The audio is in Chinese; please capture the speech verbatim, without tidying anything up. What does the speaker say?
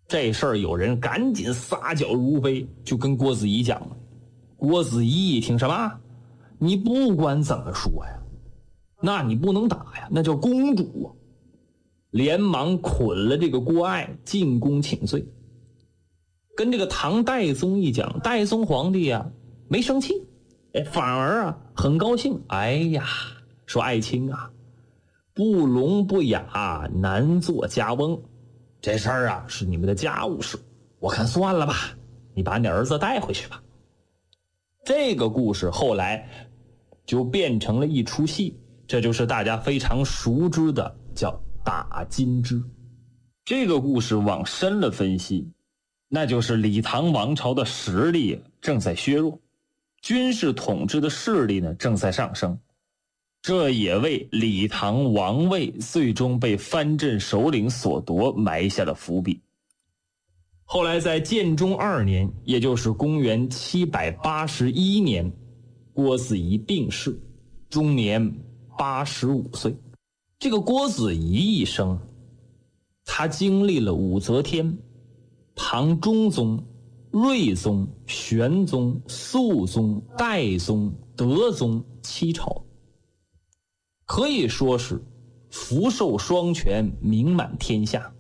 这事儿有人赶紧撒脚如飞，就跟郭子仪讲了。郭子仪一听，什么？你不管怎么说呀，那你不能打呀，那叫公主啊！连忙捆了这个郭爱进宫请罪。跟这个唐代宗一讲，代宗皇帝啊没生气，哎，反而啊很高兴。哎呀，说爱卿啊，不聋不哑，难做家翁，这事儿啊是你们的家务事，我看算了吧，你把你儿子带回去吧。这个故事后来就变成了一出戏，这就是大家非常熟知的叫打金枝。这个故事往深了分析，那就是李唐王朝的实力正在削弱，军事统治的势力呢正在上升，这也为李唐王位最终被藩镇首领所夺埋下了伏笔。后来在建中二年，也就是公元七百八十一年，郭子仪病逝，终年八十五岁。这个郭子仪一生，他经历了武则天、唐中宗、睿宗、玄宗、肃宗、代宗、德宗七朝，可以说是福寿双全，名满天下。